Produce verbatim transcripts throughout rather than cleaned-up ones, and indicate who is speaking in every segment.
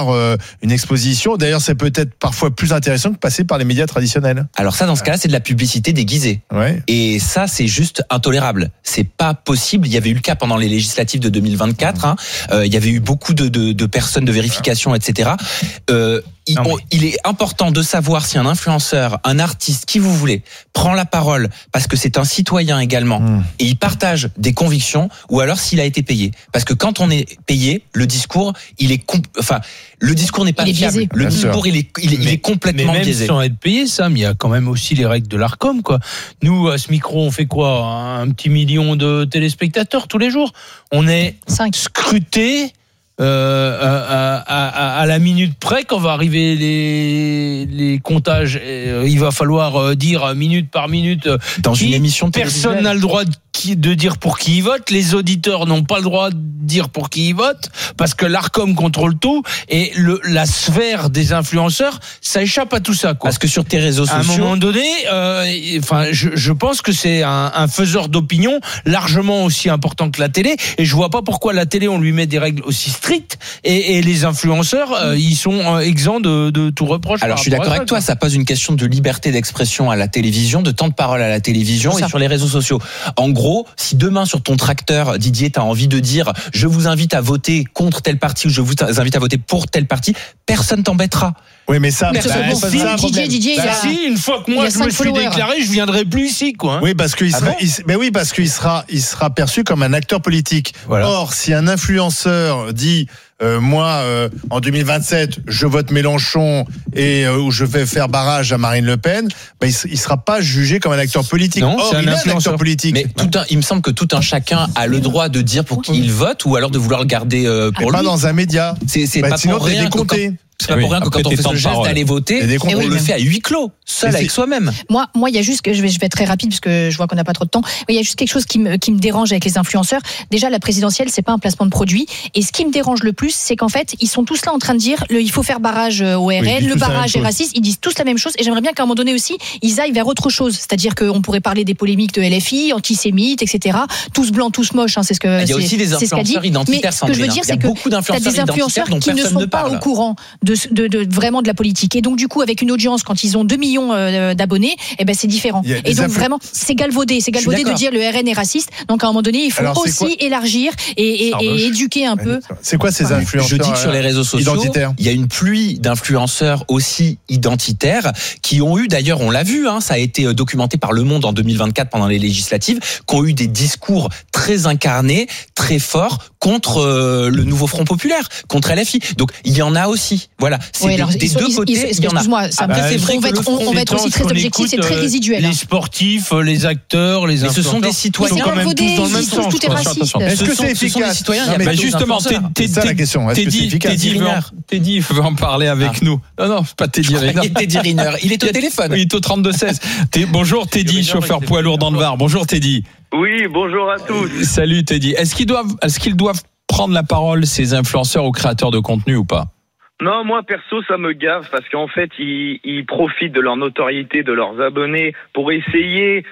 Speaker 1: avoir euh, une exposition. D'ailleurs, c'est peut-être parfois plus intéressant que passer par les médias traditionnels.
Speaker 2: Alors ça, dans ce cas-là, c'est de la publicité déguisée.
Speaker 1: Ouais.
Speaker 2: Et ça, c'est juste intolérable. C'est pas possible. Il y avait eu le cas pendant les législatives de deux mille vingt-quatre. Hein. Euh, il y avait eu beaucoup de, de, de personnes de vérification, et cetera. Euh, il, on, il est important de savoir si un influenceur, un artiste, qui vous voulez, prend la parole parce que c'est un citoyen également mmh. et il partage des convictions, ou alors s'il a été payé. Parce que quand on est payé, le discours, il est, comp... enfin, le discours n'est pas
Speaker 3: il
Speaker 2: fiable. Le
Speaker 1: Bien
Speaker 2: discours, il est, il,
Speaker 4: mais,
Speaker 2: il est complètement
Speaker 4: mais même
Speaker 2: biaisé.
Speaker 4: Sans être payé, Sam, il y a quand même aussi les règles de l'Arcom, quoi. Nous, à ce micro, on fait quoi? Un petit million de téléspectateurs tous les jours. On est
Speaker 3: Cinq.
Speaker 4: scrutés. Euh, à, à, à, à la minute près, quand va arriver les, les comptages, euh, il va falloir dire minute par minute.
Speaker 2: Dans
Speaker 4: qui,
Speaker 2: une émission
Speaker 4: personne n'a le droit de, qui, de dire pour qui il vote. Les auditeurs n'ont pas le droit de dire pour qui ils votent parce que l'Arcom contrôle tout et le, la sphère des influenceurs, ça échappe à tout ça, quoi.
Speaker 2: Parce que sur tes réseaux sociaux,
Speaker 4: à un moment donné, euh, enfin, je, je pense que c'est un, un faiseur d'opinion largement aussi important que la télé. Et je vois pas pourquoi la télé on lui met des règles aussi strictes et, et les influenceurs euh, ils sont euh, exempts de, de tout reproche.
Speaker 2: Alors je suis d'accord avec toi, ça pose une question de liberté d'expression à la télévision, de temps de parole à la télévision et sur les réseaux sociaux. En gros, si demain sur ton tracteur, Didier, t'as envie de dire je vous invite à voter contre tel parti ou je vous invite à voter pour tel parti, personne t'embêtera.
Speaker 1: Oui, mais ça,
Speaker 3: mais
Speaker 1: bah,
Speaker 3: bon,
Speaker 1: ça,
Speaker 3: si,
Speaker 1: ça
Speaker 3: Didier, Didier,
Speaker 4: bah
Speaker 3: il a,
Speaker 4: si, une fois que moi je me suis
Speaker 3: followers.
Speaker 4: déclaré, je viendrai plus ici, quoi. Hein.
Speaker 1: Oui, parce qu'il
Speaker 4: ah
Speaker 1: sera,
Speaker 4: bon
Speaker 1: il, mais oui, parce qu'il sera, il sera perçu comme un acteur politique.
Speaker 4: Voilà.
Speaker 1: Or, si un influenceur dit Euh, moi, euh, en deux mille vingt-sept, je vote Mélenchon et euh, où je vais faire barrage à Marine Le Pen, bah, il, il sera pas jugé comme un acteur politique.
Speaker 4: Non,
Speaker 1: Or,
Speaker 4: c'est un
Speaker 1: il est un
Speaker 4: influenceur.
Speaker 1: acteur politique.
Speaker 2: Mais tout un, il me semble que tout un chacun a le droit de dire pour qui il vote ou alors de vouloir le garder euh, pour
Speaker 1: pas
Speaker 2: lui.
Speaker 1: dans un média.
Speaker 2: C'est, c'est
Speaker 1: Bah,
Speaker 2: pas
Speaker 1: sinon,
Speaker 2: pour
Speaker 1: t'es
Speaker 2: rien. que
Speaker 1: décompté.
Speaker 2: quand- C'est pas
Speaker 4: Oui,
Speaker 2: pour rien que
Speaker 4: après,
Speaker 2: quand on
Speaker 4: t'es
Speaker 2: fait
Speaker 4: temps
Speaker 2: ce
Speaker 4: de
Speaker 2: geste
Speaker 4: parole.
Speaker 2: d'aller voter,
Speaker 1: Et
Speaker 2: on
Speaker 1: oui,
Speaker 2: le
Speaker 1: même.
Speaker 2: fait à huis clos, seul
Speaker 1: Mais
Speaker 2: avec
Speaker 1: c'est-
Speaker 2: soi-même.
Speaker 3: Moi, moi, il y a juste que je vais, je vais être très rapide parce que je vois qu'on n'a pas trop de temps. Il y a juste quelque chose qui me, qui me dérange avec les influenceurs. Déjà, la présidentielle, c'est pas un placement de produit. Et ce qui me dérange le plus, c'est qu'en fait, ils sont tous là en train de dire, le, il faut faire barrage au R N,
Speaker 1: Oui, ils disent
Speaker 3: le
Speaker 1: tous la
Speaker 3: barrage
Speaker 1: même
Speaker 3: est
Speaker 1: chose.
Speaker 3: raciste. Ils disent tous la même chose. Et j'aimerais bien qu'à un moment donné aussi, ils aillent vers autre chose. C'est-à-dire qu'on pourrait parler des polémiques de L F I, antisémites, et cetera. Tous blancs, tous moches. Hein, c'est ce que.
Speaker 2: Il y a
Speaker 3: c'est,
Speaker 2: aussi des
Speaker 3: c'est ce qu'a dit.
Speaker 2: influenceurs identitaires.
Speaker 3: Mais ce que je veux dire,
Speaker 2: Il y a
Speaker 3: c'est que
Speaker 2: beaucoup
Speaker 3: t'as
Speaker 2: d'influenceurs
Speaker 3: des influenceurs
Speaker 2: identitaires dont
Speaker 3: qui ne
Speaker 2: personne
Speaker 3: sont
Speaker 2: ne
Speaker 3: pas
Speaker 2: parle.
Speaker 3: au courant de, de, de vraiment de la politique. Et donc du coup, avec une audience, quand ils ont deux millions euh, d'abonnés, eh ben c'est différent.
Speaker 1: Il y a
Speaker 3: Et
Speaker 1: des
Speaker 3: donc
Speaker 1: influ-
Speaker 3: vraiment, c'est galvaudé, c'est galvaudé de
Speaker 2: d'accord.
Speaker 3: dire le R N est raciste. Donc à un moment donné, il faut
Speaker 1: Alors, c'est
Speaker 3: aussi
Speaker 1: quoi
Speaker 3: élargir et, et, et éduquer un peu.
Speaker 1: C'est quoi ces influenceurs
Speaker 2: Je dis que sur les réseaux sociaux,
Speaker 1: identitaires
Speaker 2: il y a une pluie d'influenceurs aussi identitaires qui ont eu, d'ailleurs, on l'a vu, hein, ça a été documenté par Le Monde en deux mille vingt-quatre pendant les législatives, qui ont eu des discours très incarnés, très forts contre euh, le nouveau Front Populaire, contre L F I. Donc il y en a aussi. Voilà, c'est
Speaker 3: Ouais,
Speaker 2: des,
Speaker 3: alors,
Speaker 2: des
Speaker 3: ils sont-
Speaker 2: deux
Speaker 3: ils-
Speaker 2: côtés.
Speaker 3: ils-
Speaker 2: Il y en a.
Speaker 3: excuse-moi, ça-
Speaker 2: Après, c'est vrai
Speaker 3: on va
Speaker 2: que
Speaker 3: être-
Speaker 2: le Front-
Speaker 3: on va être aussi très objectif, c'est très résiduel.
Speaker 4: Les
Speaker 3: hein.
Speaker 4: sportifs, les acteurs, les
Speaker 2: Mais ce sont des
Speaker 4: influenceurs
Speaker 2: citoyens.
Speaker 4: sont quand même
Speaker 3: galvaudé,
Speaker 4: tous dans le
Speaker 3: ils
Speaker 4: même
Speaker 3: disent
Speaker 4: sens.
Speaker 3: tout est
Speaker 4: quoi.
Speaker 3: raciste.
Speaker 1: Est-ce
Speaker 2: Ce
Speaker 1: que
Speaker 2: sont-
Speaker 1: c'est
Speaker 2: ce sont des
Speaker 1: efficace
Speaker 2: citoyens,
Speaker 1: Non,
Speaker 2: il y a
Speaker 1: mais
Speaker 2: pas
Speaker 4: Bah
Speaker 2: que des
Speaker 4: justement,
Speaker 2: influenceurs.
Speaker 4: Teddy,
Speaker 1: C'est ça la question. Est-ce que c'est
Speaker 4: Teddy,
Speaker 1: efficace
Speaker 4: Teddy veut en- Teddy veut en parler avec
Speaker 2: Ah.
Speaker 4: nous. Non, non, pas Teddy Riner.
Speaker 2: Et Teddy Riner, il est au téléphone.
Speaker 4: Oui, il est au trente-deux seize. T'es- Bonjour Teddy, chauffeur poids lourd dans le Var. Bonjour Teddy.
Speaker 5: Oui, bonjour à tous.
Speaker 4: Salut Teddy. Est-ce qu'ils doivent, est-ce qu'ils doivent prendre la parole, ces influenceurs ou créateurs de contenu ou pas?
Speaker 5: Non, moi perso, ça me gave parce qu'en fait, ils, ils profitent de leur notoriété, de leurs abonnés pour essayer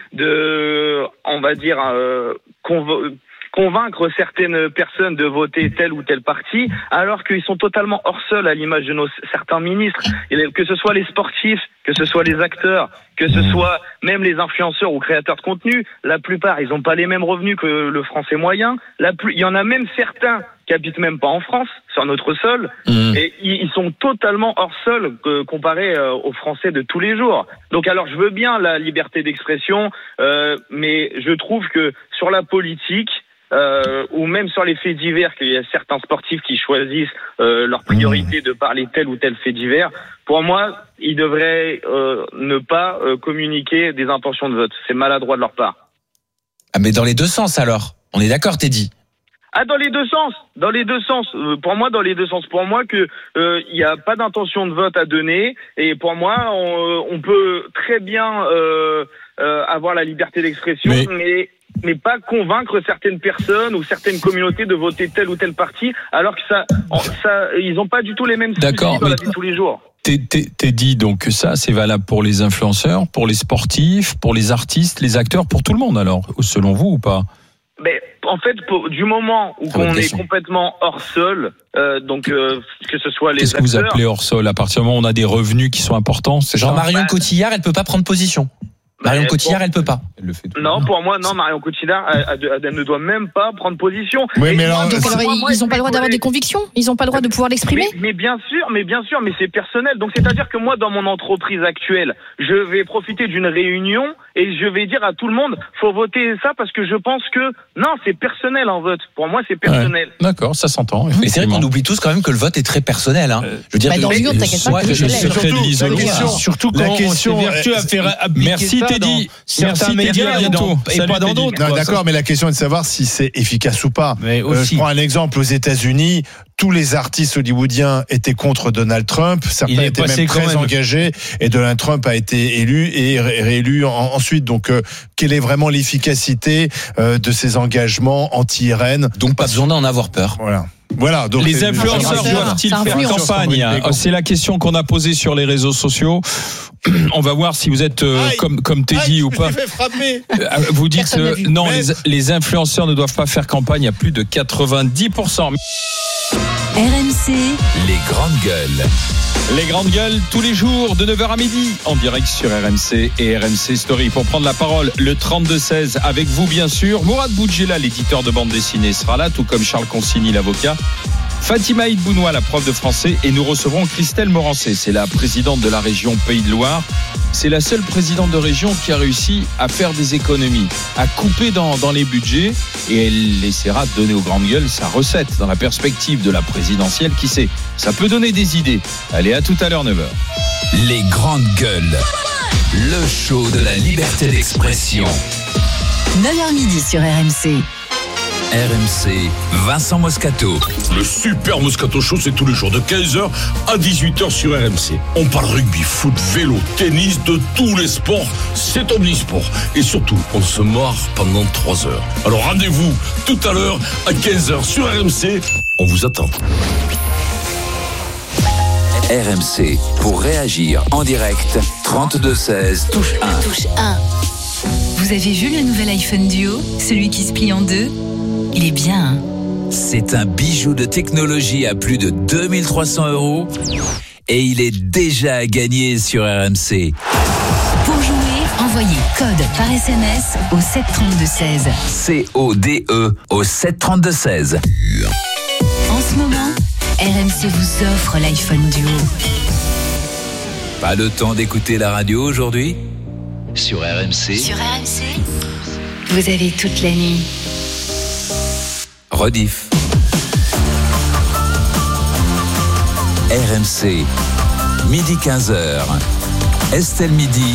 Speaker 5: de, on va dire, euh, convo- convaincre certaines personnes de voter tel ou tel parti, alors qu'ils sont totalement hors sol à l'image de nos certains ministres, que ce soit les sportifs, que ce soit les acteurs, que ce soit même les influenceurs ou créateurs de contenu. La plupart, ils n'ont pas les mêmes revenus que le français moyen. La plus, il y en a même certains qui habitent même pas en France, sur notre sol,
Speaker 2: Mmh.
Speaker 5: et ils sont totalement hors sol euh, comparés euh, aux Français de tous les jours. Donc alors, je veux bien la liberté d'expression, euh, mais je trouve que sur la politique, euh, ou même sur les faits divers, qu'il y a certains sportifs qui choisissent euh, leur priorité de parler tel ou tel fait divers, pour moi, ils devraient euh, ne pas euh, communiquer des intentions de vote. C'est maladroit de leur part.
Speaker 2: Ah, mais dans les deux sens alors. On est d'accord, Teddy?
Speaker 5: Ah, dans les deux sens, dans les deux sens. Euh, pour moi, dans les deux sens. Pour moi, que il euh, n'y a pas d'intention de vote à donner, et pour moi, on, on peut très bien euh, euh, avoir la liberté d'expression,
Speaker 4: mais...
Speaker 5: mais mais pas convaincre certaines personnes ou certaines communautés de voter tel ou tel parti, alors que ça, ça, ils n'ont pas du tout les mêmes soucis
Speaker 4: D'accord,
Speaker 5: dans
Speaker 4: mais...
Speaker 5: la vie de tous les jours.
Speaker 4: T'es, t'es, t'es dit donc que ça, c'est valable pour les influenceurs, pour les sportifs, pour les artistes, les acteurs, pour tout le monde alors, selon vous ou pas?
Speaker 5: Mais en fait, pour, du moment où
Speaker 2: Ah,
Speaker 5: on est
Speaker 2: question.
Speaker 5: complètement hors sol, euh, donc euh, que ce soit les
Speaker 6: Qu'est-ce que vous
Speaker 5: acteurs,
Speaker 6: appelez hors sol? À partir du moment où on a des revenus qui sont importants, c'est
Speaker 2: Genre
Speaker 6: ça
Speaker 2: Marion
Speaker 5: Bah,
Speaker 2: Cotillard, elle peut pas prendre position. Marion
Speaker 5: Mais
Speaker 2: Cotillard,
Speaker 5: bon.
Speaker 2: elle peut pas.
Speaker 6: Elle le fait tout
Speaker 5: non,
Speaker 6: le temps.
Speaker 5: pour moi, non, Marion Cotillard, elle, elle- elle ne doit même pas prendre position.
Speaker 1: Oui,
Speaker 5: Et
Speaker 1: mais
Speaker 5: moi,
Speaker 1: alors,
Speaker 3: Donc
Speaker 1: c'est-
Speaker 3: alors,
Speaker 5: moi,
Speaker 3: ils-
Speaker 5: moi,
Speaker 3: ils n'ont pas le droit d'avoir
Speaker 5: mes
Speaker 3: des convictions. Ils n'ont pas le droit de pouvoir l'exprimer.
Speaker 5: Mais, mais bien sûr, mais bien sûr, mais c'est personnel. Donc c'est-à-dire que moi, dans mon entreprise actuelle, je vais profiter d'une réunion et je vais dire à tout le monde, faut voter ça parce que je pense que non, c'est personnel en vote. Pour moi, c'est personnel.
Speaker 6: D'accord, ça s'entend.
Speaker 2: Mais c'est vrai
Speaker 6: effectivement.
Speaker 2: qu'on oublie tous quand même que le vote est très personnel. Hein. Je veux dire,
Speaker 3: Bah, dans
Speaker 2: le-
Speaker 3: l'Union,
Speaker 2: le-
Speaker 3: t'inquiète pas,
Speaker 2: soit-
Speaker 3: que
Speaker 6: le
Speaker 3: je l'ai.
Speaker 6: secret de
Speaker 1: Surtout,
Speaker 6: l'isoloir.
Speaker 1: la question-
Speaker 4: Surtout
Speaker 1: la
Speaker 4: quand
Speaker 1: question,
Speaker 4: on s'évertue à faire appliquer
Speaker 6: Merci,
Speaker 4: ça
Speaker 6: Teddy.
Speaker 4: dans
Speaker 6: Merci,
Speaker 4: certains
Speaker 6: Teddy.
Speaker 4: médias
Speaker 6: À
Speaker 4: et, dans-
Speaker 6: bientôt.
Speaker 4: et
Speaker 6: Salut,
Speaker 4: pas dans
Speaker 6: Teddy.
Speaker 4: d'autres.
Speaker 1: Non,
Speaker 4: quoi.
Speaker 1: d'accord, mais la question est de savoir si c'est efficace ou pas.
Speaker 4: Mais
Speaker 1: Euh,
Speaker 4: aussi.
Speaker 1: je prends un exemple aux États-Unis. Tous les artistes hollywoodiens étaient contre Donald Trump.
Speaker 4: Il
Speaker 1: Certains
Speaker 4: est
Speaker 1: étaient
Speaker 4: passé
Speaker 1: même
Speaker 4: quand
Speaker 1: très
Speaker 4: même.
Speaker 1: engagés. Et Donald Trump a été élu et ré- réélu en- ensuite. Donc, euh, quelle est vraiment l'efficacité euh, de ces engagements anti-R N?
Speaker 2: Donc pas besoin d'en avoir peur.
Speaker 1: Voilà. Voilà. Donc
Speaker 6: Les
Speaker 1: c'est-
Speaker 6: influenceurs
Speaker 3: influenceurs,
Speaker 6: doivent-ils
Speaker 3: ça
Speaker 6: faire
Speaker 3: influence.
Speaker 6: campagne?
Speaker 1: D'accord.
Speaker 6: C'est la question qu'on a posée sur les réseaux sociaux. On va voir si vous êtes euh,
Speaker 1: Aïe.
Speaker 6: comme comme Teddy
Speaker 1: Aïe,
Speaker 6: ou
Speaker 1: je me
Speaker 6: pas.
Speaker 1: suis fait frapper.
Speaker 6: Euh, Vous dites
Speaker 3: Personne n'a
Speaker 6: euh,
Speaker 3: vu.
Speaker 6: non,
Speaker 1: Mais-
Speaker 6: les, les influenceurs ne doivent pas faire campagne à plus de quatre-vingt-dix pour cent.
Speaker 7: R M C,
Speaker 8: Les grandes gueules.
Speaker 6: Les grandes gueules tous les jours de neuf heures à midi en direct sur R M C et R M C Story. Pour prendre la parole, le trente-deux seize avec vous bien sûr. Mourad Boudjela, l'éditeur de bande dessinée, sera là, tout comme Charles Consigny, l'avocat. Fatima Idbounoua, la prof de français, et nous recevrons Christelle Morancé. C'est la présidente de la région Pays de Loire. C'est la seule présidente de région qui a réussi à faire des économies, à couper dans, dans les budgets, et elle essaiera de donner aux grandes gueules sa recette dans la perspective de la présidentielle. Qui sait, ça peut donner des idées. Allez, à tout à l'heure, neuf heures.
Speaker 8: Les grandes gueules. Le show de la liberté d'expression.
Speaker 7: neuf heures midi sur R M C.
Speaker 8: R M C, Vincent Moscato.
Speaker 9: Le Super Moscato Show, c'est tous les jours de quinze heures à dix-huit heures sur R M C. On parle rugby, foot, vélo, tennis, de tous les sports. C'est omnisport. Et surtout, on se marre pendant trois heures. Alors rendez-vous tout à l'heure à quinze heures sur R M C. On vous attend.
Speaker 8: R M C, pour réagir en direct, trente-deux seize, touche un.
Speaker 7: Touche un. Vous avez vu le nouvel iPhone Duo, celui qui se plie en deux? Il est bien, hein?
Speaker 8: C'est un bijou de technologie à plus de deux mille trois cents euros. Et il est déjà à gagner sur R M C.
Speaker 7: Pour jouer, envoyez code par S M S au sept trente-deux seize.
Speaker 8: C O D E au sept trente-deux seize.
Speaker 7: En ce moment, R M C vous offre l'iPhone Duo.
Speaker 8: Pas le temps d'écouter la radio aujourd'hui? Sur R M C.
Speaker 7: Sur R M C, vous avez toute la nuit.
Speaker 8: Rediff. R M C, midi quinze heures. Estelle Midi.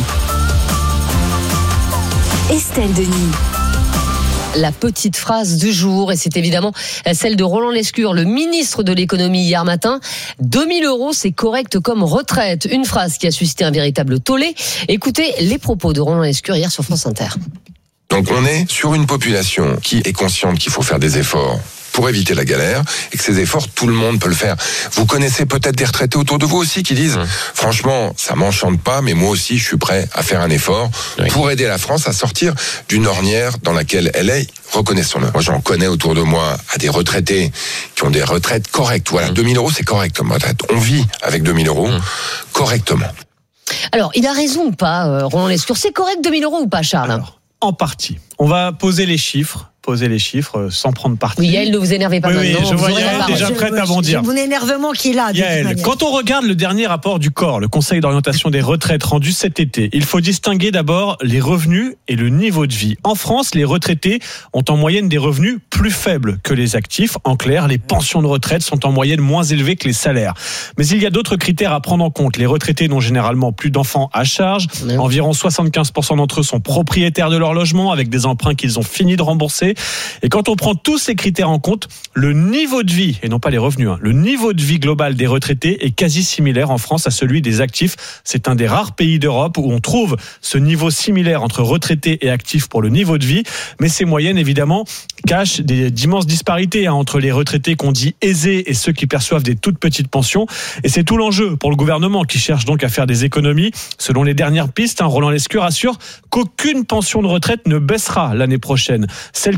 Speaker 7: Estelle Denis.
Speaker 10: La petite phrase du jour, et c'est évidemment celle de Roland Lescure, le ministre de l'économie hier matin. deux mille euros, c'est correct comme retraite. Une phrase qui a suscité un véritable tollé. Écoutez les propos de Roland Lescure hier sur France Inter.
Speaker 11: Donc on est sur une population qui est consciente qu'il faut faire des efforts pour éviter la galère, et que ces efforts, tout le monde peut le faire. Vous connaissez peut-être des retraités autour de vous aussi qui disent mmh. « Franchement, ça m'enchante pas, mais moi aussi, je suis prêt à faire un effort oui. pour aider la France à sortir d'une ornière dans laquelle elle est, reconnaissons-le. » Moi, j'en connais autour de moi à des retraités qui ont des retraites correctes. Voilà, mmh. deux mille euros, c'est correct comme retraite. On vit avec deux mille euros mmh. correctement.
Speaker 10: Alors, il a raison ou pas, euh, Roland Lescure? C'est correct deux mille euros ou pas, Charles?
Speaker 12: Alors, en partie. On va poser les chiffres. poser les chiffres sans prendre parti.
Speaker 10: Oui, Yael, ne vous énervez pas
Speaker 12: oui,
Speaker 10: maintenant.
Speaker 12: Oui, je vois Yael déjà prête à bondir.
Speaker 13: J'ai mon énervement qui est là.
Speaker 12: Yael, quand on regarde le dernier rapport du C O R, le Conseil d'orientation des retraites rendu cet été, il faut distinguer d'abord les revenus et le niveau de vie. En France, les retraités ont en moyenne des revenus plus faibles que les actifs. En clair, les pensions de retraite sont en moyenne moins élevées que les salaires. Mais il y a d'autres critères à prendre en compte. Les retraités n'ont généralement plus d'enfants à charge. Oui. Environ soixante-quinze pour cent d'entre eux sont propriétaires de leur logement avec des emprunts qu'ils ont fini de rembourser. Et quand on prend tous ces critères en compte, le niveau de vie, et non pas les revenus, hein, le niveau de vie global des retraités est quasi similaire en France à celui des actifs. C'est un des rares pays d'Europe où on trouve ce niveau similaire entre retraités et actifs pour le niveau de vie. Mais ces moyennes, évidemment, cachent des, d'immenses disparités hein, entre les retraités qu'on dit aisés et ceux qui perçoivent des toutes petites pensions. Et c'est tout l'enjeu pour le gouvernement qui cherche donc à faire des économies. Selon les dernières pistes, hein, Roland Lescure assure qu'aucune pension de retraite ne baissera l'année prochaine. Celle qui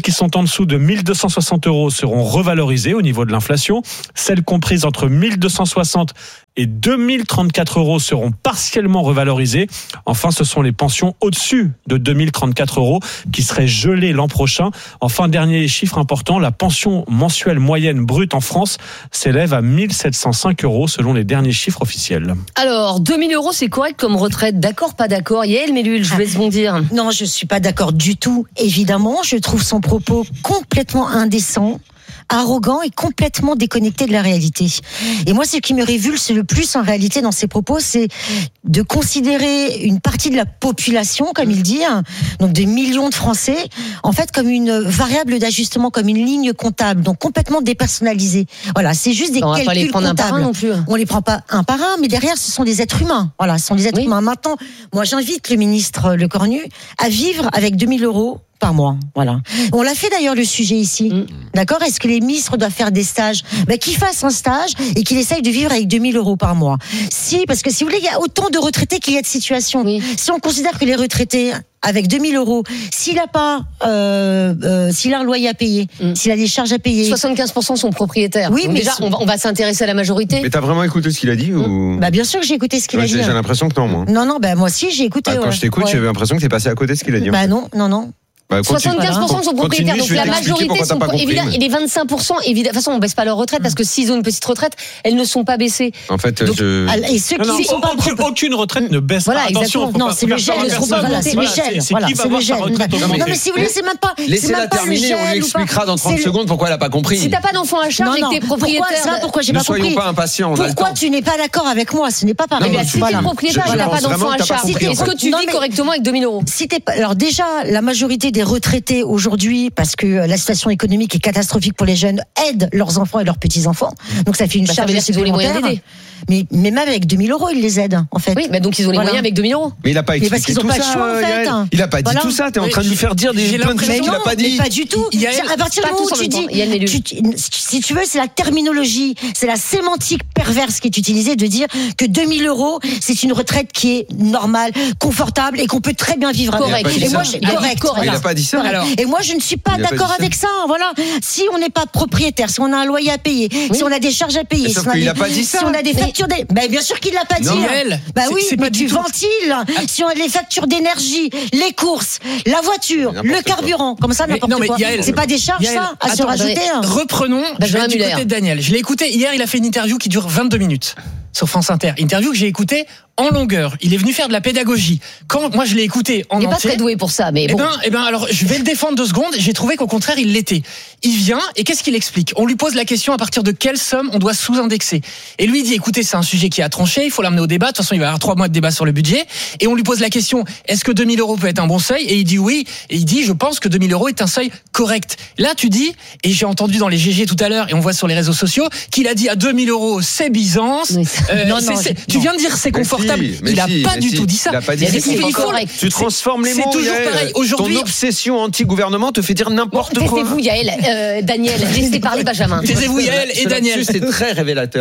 Speaker 12: qui sont en dessous de mille deux cent soixante euros seront revalorisées au niveau de l'inflation. Celles comprises entre mille deux cent soixante et deux mille trente-quatre euros seront partiellement revalorisées. Enfin, ce sont les pensions au-dessus de deux mille trente-quatre euros qui seraient gelées l'an prochain. Enfin, dernier chiffre important, la pension mensuelle moyenne brute en France s'élève à mille sept cent cinq euros selon les derniers chiffres officiels.
Speaker 10: Alors, deux mille euros, c'est correct comme retraite. D'accord, pas d'accord. Yael Mellul, je vous laisse bondir.
Speaker 13: Non, je suis pas d'accord du tout, évidemment. Je trouve son propos complètement indécent, arrogant et complètement déconnecté de la réalité. Et moi, ce qui me révulse le plus en réalité dans ses propos, c'est de considérer une partie de la population, comme il dit, donc des millions de Français, en fait comme une variable d'ajustement, comme une ligne comptable, donc complètement dépersonnalisée. Voilà, c'est juste des
Speaker 10: on
Speaker 13: calculs
Speaker 10: va pas les prendre
Speaker 13: comptables.
Speaker 10: Un par un non plus.
Speaker 13: On les prend pas un par un, mais derrière, ce sont des êtres humains. Voilà, ce sont des êtres oui. humains. Maintenant, moi, j'invite le ministre Lecornu à vivre avec deux mille euros par mois, voilà. On l'a fait d'ailleurs le sujet ici, mmh. d'accord. Est-ce que les ministres doivent faire des stages? Ben, qu'ils fassent un stage et qu'ils essayent de vivre avec deux mille euros par mois. Si, parce que si vous voulez, il y a autant de retraités qu'il y a de situations. Oui. Si on considère que les retraités avec deux mille euros, s'il a pas, euh, euh, s'il a un loyer à payer, mmh. s'il a des charges à payer,
Speaker 10: soixante-quinze pour cent sont propriétaires.
Speaker 13: Oui,
Speaker 10: donc
Speaker 13: mais
Speaker 10: déjà, on va, on va s'intéresser à la majorité.
Speaker 14: Mais t'as vraiment écouté ce qu'il a dit ou...
Speaker 13: Bah bien sûr que j'ai écouté ce qu'il
Speaker 14: ouais,
Speaker 13: a dit.
Speaker 14: J'ai l'impression que non, moi.
Speaker 13: Non, non, bah moi aussi j'ai écouté.
Speaker 14: Ah, quand
Speaker 13: ouais.
Speaker 14: je t'écoute,
Speaker 13: ouais.
Speaker 14: j'avais l'impression que t'es passé à côté de ce qu'il a dit.
Speaker 13: Bah non, non, non.
Speaker 14: Bah,
Speaker 10: soixante-quinze pour cent sont propriétaires,
Speaker 14: continue,
Speaker 10: donc la majorité sont évidemment, et les vingt-cinq pour cent évidemment, de toute façon on baisse pas leur retraite parce que s'ils ont une petite retraite, elles ne sont pas baissées.
Speaker 14: En fait,
Speaker 10: donc,
Speaker 14: je...
Speaker 13: et ceux qui
Speaker 12: non, non,
Speaker 13: sont pas
Speaker 12: aucune, aucune retraite ne baisse
Speaker 10: voilà,
Speaker 12: pas. Attention,
Speaker 13: non, c'est le gel, voilà, c'est le gel, voilà, c'est le gel. Non mais si vous voulez, c'est même pas.
Speaker 14: Laissez-la terminer, on lui expliquera dans trente secondes pourquoi elle a pas compris.
Speaker 10: Si t'as pas d'enfant à charge et que t'es propriétaire,
Speaker 13: c'est pourquoi j'ai pas compris.
Speaker 14: Ne soyons pas impatients.
Speaker 13: Pourquoi tu n'es pas d'accord avec moi? Ce n'est pas pareil.
Speaker 10: Si t'es propriétaire et t'as pas d'enfant à charge, est-ce que tu vis correctement avec deux mille euros?
Speaker 13: Si t'es alors déjà la majorité des retraités aujourd'hui, parce que la situation économique est catastrophique pour les jeunes, aident leurs enfants et leurs petits-enfants. Donc ça fait une
Speaker 10: bah,
Speaker 13: charge supplémentaire. Mais, mais même avec deux mille euros, ils les aident, en fait.
Speaker 10: Oui, mais donc ils ont les
Speaker 13: voilà.
Speaker 10: moyens avec deux mille euros.
Speaker 14: Mais il a pas expliqué tout ça, choix, en fait. Il a pas dit voilà. tout ça. T'es en train de lui faire dire des plein de choses qu'il a pas dit.
Speaker 13: Mais pas du tout.
Speaker 10: A,
Speaker 13: à partir du moment où tu dis, tu, si tu veux, c'est la terminologie, c'est la sémantique perverse qui est utilisée de dire que deux mille euros, c'est une retraite qui est normale, confortable et qu'on peut très bien vivre avec.
Speaker 10: Correct.
Speaker 13: Et moi, je, correct.
Speaker 14: Il a pas dit ça.
Speaker 13: Et moi, je ne suis pas d'accord avec ça. Voilà. Si on n'est pas propriétaire, si on a un loyer à payer, si on a des charges à payer,
Speaker 14: si
Speaker 13: on a des factures, ben bien sûr qu'il l'a pas dit. Bah oui, mais tu ventiles. Si on a les factures d'énergie, les courses, la voiture, le carburant, comme ça n'importe quoi. C'est pas des charges ça à se rajouter.
Speaker 15: Reprenons. Je vais du côté de Daniel. Je l'ai écouté hier. Il a fait une interview qui dure vingt-deux minutes sur France Inter. Interview que j'ai écoutée en longueur. Il est venu faire de la pédagogie. Quand moi je l'ai écouté en entier.
Speaker 10: Il est pas très doué pour ça, mais bon.
Speaker 15: Eh ben, eh ben, alors je vais le défendre deux secondes. J'ai trouvé qu'au contraire il l'était. Il vient et qu'est-ce qu'il explique? On lui pose la question à partir de quelle somme on doit sous-indexer. Et lui il dit écoutez, c'est un sujet qui a tranché, il faut l'amener au débat. De toute façon il va y avoir trois mois de débat sur le budget. Et on lui pose la question est-ce que deux mille euros peut être un bon seuil? Et il dit oui. Et il dit je pense que deux mille euros est un seuil correct. Là tu dis, et j'ai entendu dans les G G tout à l'heure et on voit sur les réseaux sociaux qu'il a dit à deux mille euros c'est Byzance. Oui. Euh, non, non, c'est, tu viens de dire c'est confortable.
Speaker 14: Si,
Speaker 15: il a
Speaker 14: si,
Speaker 15: pas du
Speaker 14: si,
Speaker 15: tout dit ça.
Speaker 14: Il a pas dit
Speaker 15: il
Speaker 14: c'est
Speaker 15: correct.
Speaker 14: Tu transformes les mots.
Speaker 15: C'est toujours
Speaker 14: Yael.
Speaker 15: pareil. Aujourd'hui,
Speaker 14: ton obsession anti-gouvernement te fait dire n'importe
Speaker 10: bon,
Speaker 14: quoi.
Speaker 10: Taisez-vous, Yael, euh, Daniel. Laissez parler Benjamin.
Speaker 15: Taisez-vous, Yael et Daniel.
Speaker 14: C'est très révélateur.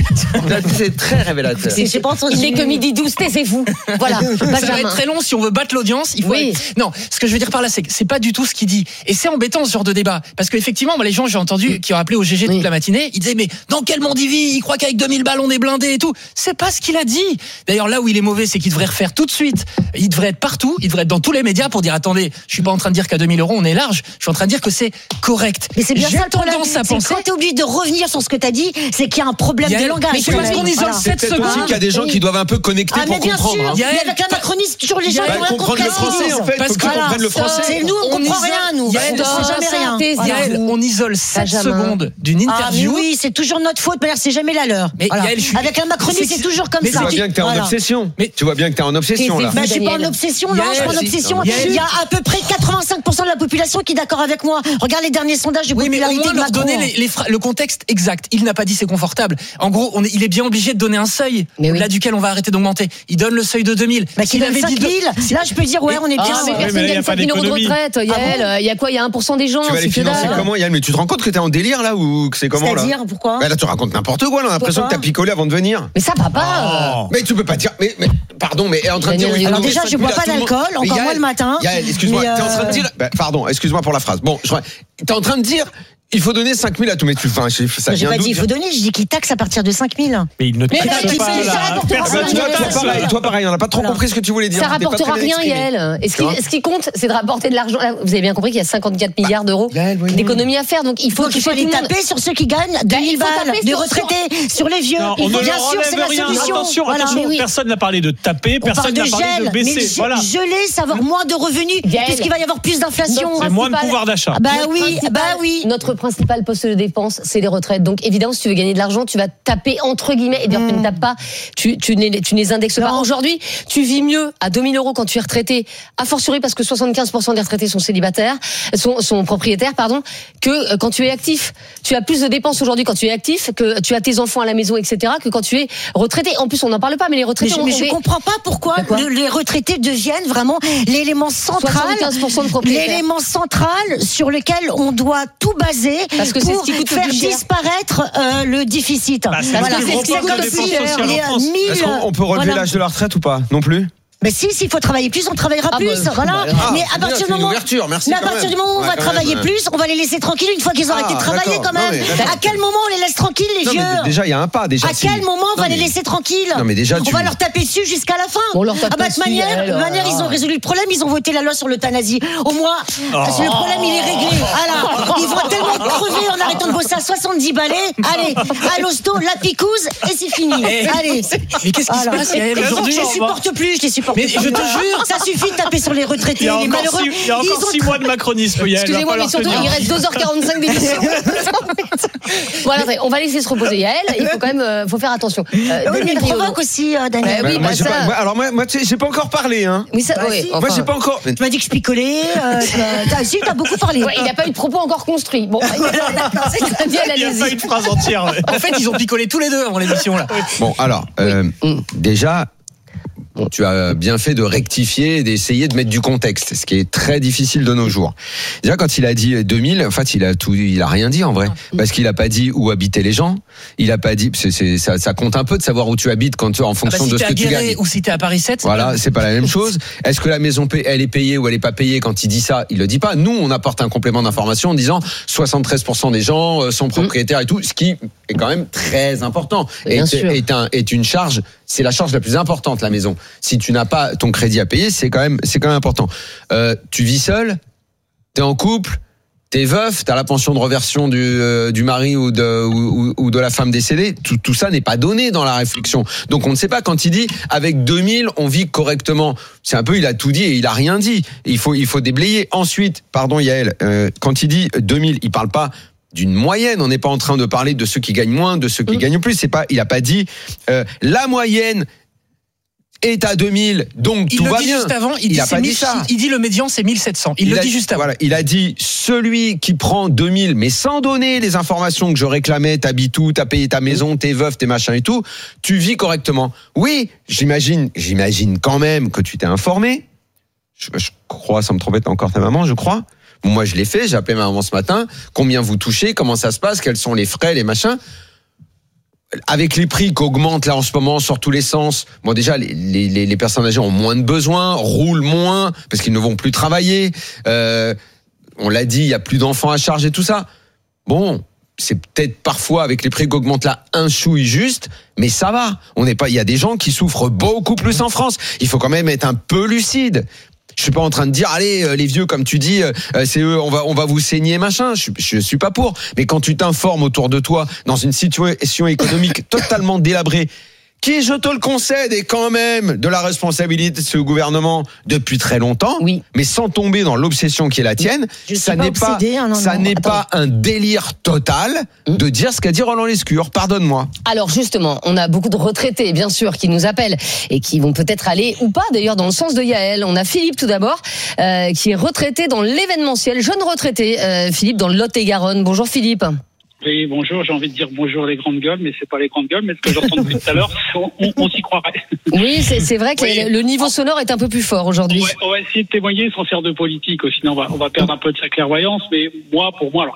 Speaker 14: C'est très révélateur.
Speaker 10: Il est que midi douze. Taisez-vous. Voilà. Benjamin.
Speaker 15: Ça va être très long si on veut battre l'audience. Il faut.
Speaker 10: Oui.
Speaker 15: Être... Non, ce que je veux dire par là, c'est que c'est pas du tout ce qu'il dit. Et c'est embêtant ce genre de débat, parce qu'effectivement, moi, les gens, j'ai entendu qui ont appelé au G G toute oui. la matinée, ils disaient mais dans quel monde il vit? Il croit qu'avec deux mille balles on est blindé et tout. C'est pas ce qu'il a dit. D'ailleurs, là où il est mauvais, c'est qu'il devrait refaire tout de suite. Il devrait être partout. Il devrait être dans tous les médias pour dire attendez, je suis pas en train de dire qu'à deux mille euros on est large. Je suis en train de dire que c'est correct.
Speaker 13: Mais c'est bien
Speaker 15: j'ai
Speaker 13: ça le problème.
Speaker 15: tendance à penser.
Speaker 13: Quand t'es obligé de revenir sur ce que t'as dit, c'est qu'il y a un problème
Speaker 15: Yael,
Speaker 13: de langage.
Speaker 15: Mais c'est parce qu'on isole voilà. sept secondes.
Speaker 14: Aussi qu'il y a des gens qui doivent un peu connecter
Speaker 13: ah,
Speaker 14: pour
Speaker 13: mais bien
Speaker 14: comprendre.
Speaker 13: Sûr.
Speaker 14: Hein.
Speaker 13: Yael, mais avec la macronisme, toujours les gens
Speaker 14: bah,
Speaker 13: qui
Speaker 14: comprendre le français en fait. Parce qu'ils comprennent le français.
Speaker 13: C'est nous, on comprend rien nous.
Speaker 15: Yael,
Speaker 13: on sait jamais rien.
Speaker 15: Yael, on isole sept secondes d'une interview.
Speaker 13: Ah oui, c'est toujours notre faute. Mais c'est jamais la leur. Avec la macronisme, c'est toujours comme ça.
Speaker 14: Tu vois bien que t'es en obsession. Tu vois bien que t'es en obsession là.
Speaker 13: Je suis pas en obsession, non, je suis pas en obsession. Il y a à peu près quatre-vingt-cinq pour cent de la population qui est d'accord avec moi. Regarde les derniers sondages de popularité
Speaker 15: oui, mais au moins
Speaker 13: de
Speaker 15: leur
Speaker 13: Macron.
Speaker 15: donner les, les fra- le contexte exact. Il n'a pas dit c'est confortable. En gros, on est, il est bien obligé de donner un seuil
Speaker 10: oui.
Speaker 15: au-delà duquel on va arrêter d'augmenter. Il donne le seuil de deux mille.
Speaker 13: Bah, s'il avait dit cinq mille, de... là je peux dire ouais, on est bien.
Speaker 10: Ah, mais personne ne gagne cinq mille euros de retraite. Yael, il y a quoi? Il y a un pour cent des gens.
Speaker 14: Tu vas les financer comment, Yael? Mais tu te rends compte que t'es en délire là ou que c'est comment là?
Speaker 13: C'est-à-dire pourquoi?
Speaker 14: Là tu racontes n'importe quoi. On a l'impression que t'as picolé avant de venir.
Speaker 10: Mais ça va pas.
Speaker 14: Mais tu peux pas pas dire. Mais, mais pardon, mais est en train de dire.
Speaker 13: Oui, alors déjà, je bois pas d'alcool, encore moins le matin.
Speaker 14: Yael, excuse-moi,
Speaker 13: mais
Speaker 14: t'es en train de dire. Bah, pardon, excuse-moi pour la phrase. Bon, je t'es en train de dire. Il faut donner cinq mille à tous, mais tu enfin, ça
Speaker 13: j'ai pas dit il faut donner, je dis qu'il taxe à partir de cinq mille.
Speaker 12: Mais il ne taxe pas.
Speaker 14: Pareil, toi pareil, on n'a pas trop compris ce que tu voulais dire.
Speaker 10: Ça rapportera rien, Yael. Et ce qui, ce qui compte, c'est de rapporter de l'argent. Vous avez bien compris qu'il y a cinquante-quatre milliards d'euros d'économies à faire. Donc il faut
Speaker 13: qu'il faut les taper sur ceux qui gagnent deux mille balles, des retraités, sur les vieux. Bien sûr, c'est la solution.
Speaker 12: Attention, attention, personne n'a parlé de taper, personne n'a parlé de baisser.
Speaker 13: Voilà. Geler, ça va avoir moins de revenus, puisqu'il va y avoir plus d'inflation.
Speaker 12: C'est moins de pouvoir d'achat.
Speaker 13: Bah oui, bah oui.
Speaker 10: Notre principal poste de dépense, c'est les retraites. Donc évidemment, si tu veux gagner de l'argent, tu vas taper entre guillemets. Et bien mmh. tu ne tapes pas, tu, tu, ne, tu ne les indexes non. pas. Aujourd'hui, tu vis mieux à deux mille euros quand tu es retraité, a fortiori parce que soixante-quinze pour cent des retraités sont célibataires, sont, sont propriétaires, pardon, que quand tu es actif. Tu as plus de dépenses aujourd'hui quand tu es actif, que tu as tes enfants à la maison, et cetera, que quand tu es retraité. En plus, on n'en parle pas, mais les retraités.
Speaker 13: Mais je, mais je comprends pas pourquoi le, les retraités deviennent vraiment l'élément central,
Speaker 10: soixante-quinze pour cent de propriétaires.
Speaker 13: L'élément central sur lequel on doit tout baser
Speaker 10: parce que
Speaker 13: pour
Speaker 10: c'est ce qui coûte
Speaker 13: faire disparaître euh, le déficit.
Speaker 12: Bah, c'est voilà, c'est ce qui coûte le plus cher. Est-ce qu'on peut relever voilà. l'âge de la retraite ou pas? Non plus?
Speaker 13: Mais si, s'il faut travailler plus, on travaillera ah plus, bah, voilà.
Speaker 14: Ah,
Speaker 13: mais à partir du moment, mais à partir du moment où on va travailler plus, on va les laisser tranquilles une fois qu'ils ont ah, arrêté de travailler quand même. Non, mais, à quel moment on les laisse tranquilles, les
Speaker 14: non,
Speaker 13: vieux?
Speaker 14: Déjà, il y a un pas. Déjà,
Speaker 13: à quel moment on va les laisser tranquilles?
Speaker 14: Non, mais déjà,
Speaker 13: on
Speaker 14: tu...
Speaker 13: va leur taper dessus jusqu'à la fin.
Speaker 10: On leur tape
Speaker 13: ah bah de manière, de manière, ils ont résolu le problème. Ils ont voté la loi sur l'euthanasie. Au moins, oh. le problème il est réglé. Voilà. Ils vont tellement crever en arrêtant de bosser à soixante-dix balais. Allez, à l'hosto, la picouse et c'est fini. Allez.
Speaker 15: Mais qu'est-ce qui se passe aujourd'hui?
Speaker 13: Je les supporte plus. Je les supporte plus.
Speaker 15: Je te jure.
Speaker 13: Ça suffit de taper sur les retraités, les malheureux.
Speaker 12: Six, il y a encore six mois de macronisme.
Speaker 10: Excusez-moi, mais surtout, il reste deux heures quarante-cinq d'émission. Voilà, on va laisser se reposer Yael. Il faut quand même euh, faut faire attention.
Speaker 13: Euh, oui, mais il provoque aussi, euh, Daniel.
Speaker 10: Bah, oui,
Speaker 14: moi,
Speaker 10: bah, ça...
Speaker 14: pas, moi, alors, moi, moi j'ai pas encore parlé. Hein.
Speaker 10: Oui, ça, bah, oui,
Speaker 14: si. Enfin... Moi, j'ai pas encore.
Speaker 13: Tu m'as dit que je picolais. Euh, t'as, si, t'as beaucoup parlé.
Speaker 10: Ouais, il n'y a pas eu de propos encore construits. Bon, d'accord, c'est très bien,
Speaker 12: il n'y a pas eu de phrase entière.
Speaker 15: En fait, ils ont picolé tous les deux avant l'émission, là.
Speaker 14: Bon, alors, euh, déjà. Bon, tu as bien fait de rectifier et d'essayer de mettre du contexte, ce qui est très difficile de nos jours. Déjà, quand il a dit deux mille, en fait, il a tout, il a rien dit en vrai, parce qu'il a pas dit où habitaient les gens. Il a pas dit, c'est, c'est, ça, ça compte un peu de savoir où tu habites quand tu en fonction
Speaker 15: ah bah, si
Speaker 14: de ce que tu gagnes.
Speaker 15: Ou si t'es à Paris sept.
Speaker 14: Voilà, pas... c'est pas la même chose. Est-ce que la maison elle est payée ou elle est pas payée? Quand il dit ça, il le dit pas. Nous, on apporte un complément d'information en disant soixante-treize pour cent des gens sont propriétaires et tout, ce qui est quand même très important. Et est, est, un, est une charge. C'est la charge la plus importante, la maison. Si tu n'as pas ton crédit à payer, c'est quand même, c'est quand même important. Euh, tu vis seul, t'es en couple, t'es veuf, t'as la pension de reversion du, euh, du mari ou de, ou, ou de la femme décédée. Tout, tout ça n'est pas donné dans la réflexion. Donc on ne sait pas quand il dit avec deux mille, on vit correctement. C'est un peu, il a tout dit et il a rien dit. Il faut, il faut déblayer. Ensuite, pardon Yael, euh, quand il dit deux mille, il parle pas d'une moyenne. On n'est pas en train de parler de ceux qui gagnent moins, de ceux qui mmh. gagnent plus. C'est pas, il a pas dit euh, la moyenne est à deux mille, donc
Speaker 15: il
Speaker 14: tout va
Speaker 15: dit
Speaker 14: bien.
Speaker 15: Juste avant, il,
Speaker 14: il
Speaker 15: dit
Speaker 14: a pas
Speaker 15: mille,
Speaker 14: dit ça.
Speaker 15: Il dit le médian c'est mille sept cents. Il, il le
Speaker 14: a,
Speaker 15: dit juste avant.
Speaker 14: Voilà, il a dit celui qui prend deux mille, mais sans donner les informations que je réclamais, t'habites où, t'as payé ta maison, t'es veuf, t'es machin et tout, tu vis correctement. Oui, j'imagine, j'imagine quand même que tu t'es informé. Je, je crois, sans me tromper, t'as encore ta maman, je crois. Bon, moi, je l'ai fait, j'ai appelé ma maman ce matin. Combien vous touchez? Comment ça se passe? Quels sont les frais, les machins? Avec les prix qui augmentent là en ce moment sur tous les sens, bon déjà les, les, les personnes âgées ont moins de besoins, roulent moins parce qu'ils ne vont plus travailler. Euh, on l'a dit, il y a plus d'enfants à charge et tout ça. Bon, c'est peut-être parfois avec les prix qui augmentent là un chouille juste, mais ça va. On n'est pas, il y a des gens qui souffrent beaucoup plus en France. Il faut quand même être un peu lucide. Je suis pas en train de dire allez les vieux comme tu dis c'est eux on va on va vous saigner machin, je, je suis pas pour, mais quand tu t'informes autour de toi dans une situation économique totalement délabrée, qui, je te le concède, est quand même de la responsabilité de ce gouvernement depuis très longtemps,
Speaker 10: oui.
Speaker 14: mais sans tomber dans l'obsession qui est la tienne,
Speaker 13: je
Speaker 14: ça
Speaker 13: pas
Speaker 14: n'est
Speaker 13: obsédée,
Speaker 14: pas,
Speaker 13: hein, non,
Speaker 14: ça
Speaker 13: non,
Speaker 14: n'est
Speaker 13: attends.
Speaker 14: pas un délire total de dire ce qu'a dit Roland Lescure. Pardonne-moi.
Speaker 10: Alors justement, on a beaucoup de retraités, bien sûr, qui nous appellent et qui vont peut-être aller ou pas, d'ailleurs, dans le sens de Yael. On a Philippe tout d'abord, euh, qui est retraité dans l'événementiel, jeune retraité, euh, Philippe, dans le Lot-et-Garonne. Bonjour Philippe.
Speaker 16: Oui, bonjour, j'ai envie de dire bonjour les grandes gueules, mais c'est pas les grandes gueules, mais ce que j'entends depuis tout à l'heure, on, on, on s'y croirait.
Speaker 10: Oui, c'est, c'est vrai que oui. le niveau sonore est un peu plus fort aujourd'hui.
Speaker 16: On va, on va essayer de témoigner sans faire de politique, sinon on va, on va perdre un peu de sa clairvoyance, mais moi, pour moi, alors, petite, petite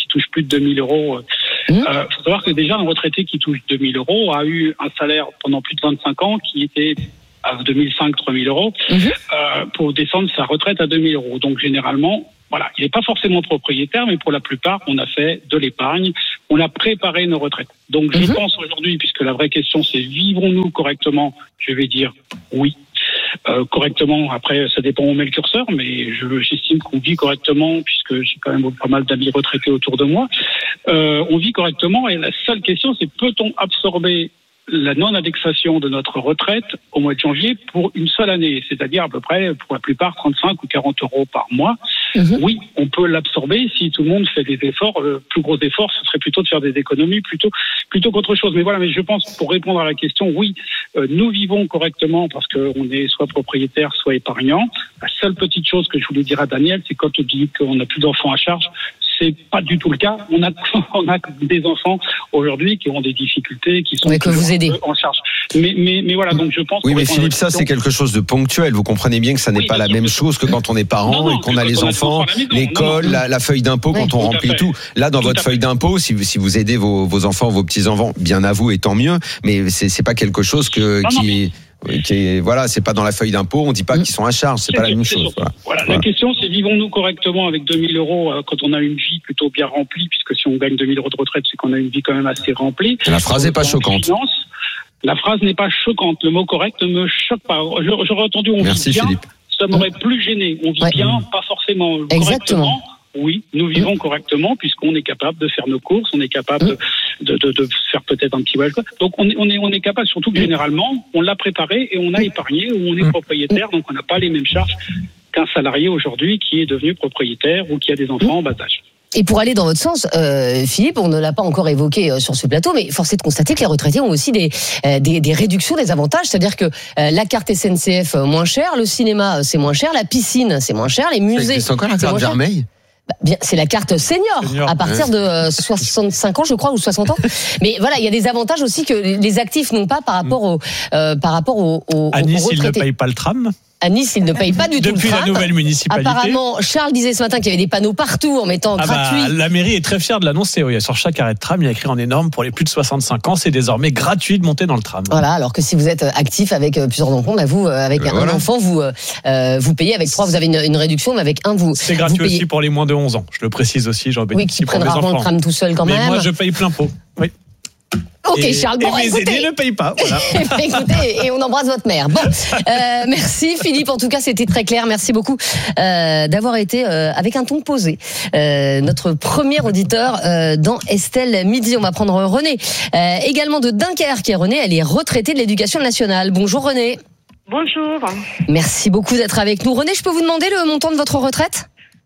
Speaker 16: touche plus de deux mille euros. Il mmh. euh, faut savoir que déjà un retraité qui touche deux mille euros a eu un salaire pendant plus de vingt-cinq ans qui était à deux mille cinq, trois mille euros mmh. euh, pour descendre sa retraite à deux mille euros. Donc généralement, voilà, il n'est pas forcément propriétaire, mais pour la plupart, on a fait de l'épargne, on a préparé nos retraites. Donc je mmh. pense aujourd'hui, puisque la vraie question c'est vivons-nous correctement, je vais dire oui. Euh, correctement, après ça dépend où on met le curseur, mais je, j'estime qu'on vit correctement, puisque j'ai quand même pas mal d'amis retraités autour de moi. Euh, on vit correctement et la seule question c'est peut-on absorber la non-indexation de notre retraite au mois de janvier pour une seule année, c'est-à-dire à peu près, pour la plupart, trente-cinq ou quarante euros par mois. Mmh. Oui, on peut l'absorber si tout le monde fait des efforts. Le plus gros effort, ce serait plutôt de faire des économies plutôt, plutôt qu'autre chose. Mais voilà, mais je pense, pour répondre à la question, oui, euh, nous vivons correctement parce qu'on est soit propriétaire, soit épargnant. La seule petite chose que je voulais dire à Daniel, c'est quand on dit qu'on n'a plus d'enfants à charge, c'est pas du tout le cas. On a, on a des enfants aujourd'hui qui ont des difficultés, qui sont
Speaker 10: oui, que vous aidez.
Speaker 16: en charge. Mais, mais, mais voilà, donc je pense.
Speaker 14: Oui, mais Philippe, ça c'est quelque chose de ponctuel. Vous comprenez bien que ça n'est oui, pas la même chose que quand on est parent non, non, et qu'on a les enfants, l'école, la, la feuille d'impôt oui, quand on remplit tout. Là, dans tout votre feuille d'impôt, si vous, si vous aidez vos, vos enfants, vos petits enfants, bien à vous et tant mieux. Mais c'est, c'est pas quelque chose que non, qui. Non, Qui est, voilà, c'est pas dans la feuille d'impôt, on dit pas mmh. qu'ils sont à charge, c'est, c'est pas la même chose. Voilà.
Speaker 16: Voilà. Voilà. La question, c'est vivons-nous correctement avec deux mille euros euh, quand on a une vie plutôt bien remplie, puisque si on gagne deux mille euros de retraite, c'est qu'on a une vie quand même assez remplie.
Speaker 14: La phrase n'est pas choquante.
Speaker 16: Finance, la phrase n'est pas choquante. Le mot correct ne me choque pas. J'aurais entendu on
Speaker 14: Merci,
Speaker 16: vit bien,
Speaker 14: Philippe.
Speaker 16: Ça m'aurait mmh. plus gêné. On vit ouais. bien, pas forcément
Speaker 10: Exactement.
Speaker 16: correctement. Oui, nous vivons mmh. correctement puisqu'on est capable de faire nos courses, on est capable mmh. de, de, de faire peut-être un petit voyage. Donc on est, on est, on est capable, surtout que mmh. généralement, on l'a préparé et on a épargné ou on est mmh. propriétaire, donc on n'a pas les mêmes charges qu'un salarié aujourd'hui qui est devenu propriétaire ou qui a des enfants mmh. en bas âge.
Speaker 10: Et pour aller dans votre sens, euh, Philippe, on ne l'a pas encore évoqué euh, sur ce plateau, mais force est de constater que les retraités ont aussi des, euh, des, des réductions, des avantages. C'est-à-dire que euh, la carte S N C F euh, moins chère, le cinéma euh, c'est moins cher, la piscine c'est moins cher, les musées.
Speaker 14: C'est encore la carte Vermeil.
Speaker 10: Bien, c'est la carte senior, senior à partir ouais. de euh, soixante-cinq ans, je crois, ou soixante ans. Mais voilà, il y a des avantages aussi que les actifs n'ont pas par rapport au, euh, par rapport aux, aux,
Speaker 12: à Nice,
Speaker 10: aux retraités.
Speaker 12: Ils ne payent pas le tram.
Speaker 10: À Nice, ils ne payent pas du tout
Speaker 12: Depuis
Speaker 10: le tram.
Speaker 12: Depuis la nouvelle municipalité.
Speaker 10: Apparemment, Charles disait ce matin qu'il y avait des panneaux partout en mettant
Speaker 12: ah
Speaker 10: gratuit.
Speaker 12: Bah, la mairie est très fière de l'annoncer. Oui. Sur chaque arrêt de tram, il y a écrit en énorme pour les plus de soixante-cinq ans, c'est désormais gratuit de monter dans le tram.
Speaker 10: Voilà, alors que si vous êtes actif avec plusieurs enfants, bah vous, avec ben un voilà. enfant, vous, euh, vous payez. Avec trois, vous avez une, une réduction, mais avec un, vous.
Speaker 12: C'est gratuit
Speaker 10: vous payez.
Speaker 12: Aussi pour les moins de onze ans. Je le précise aussi, j'en bénéficie
Speaker 10: oui, qui
Speaker 12: pour
Speaker 10: prennent
Speaker 12: mes
Speaker 10: rarement
Speaker 12: enfants.
Speaker 10: le tram tout seul quand
Speaker 12: mais
Speaker 10: même.
Speaker 12: Moi, je paye plein pot. Oui.
Speaker 10: Ok,
Speaker 12: et,
Speaker 10: Charles. Bon,
Speaker 12: et mes
Speaker 10: écoutez,
Speaker 12: aînés ne payent pas. Voilà.
Speaker 10: Écoutez, et on embrasse votre mère. Bon, euh, merci Philippe. En tout cas, c'était très clair. Merci beaucoup euh, d'avoir été euh, avec un ton posé. Euh, notre premier auditeur euh, dans Estelle Midi. On va prendre René, euh, également de Dunkerque. Et René, elle est retraitée de l'Éducation nationale. Bonjour René.
Speaker 17: Bonjour.
Speaker 10: Merci beaucoup d'être avec nous. René, je peux vous demander le montant de votre retraite ?